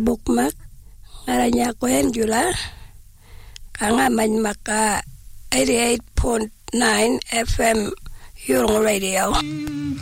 bukmak ngaranya kuen jula kanga man maka 88.9 FM Yurong Radio.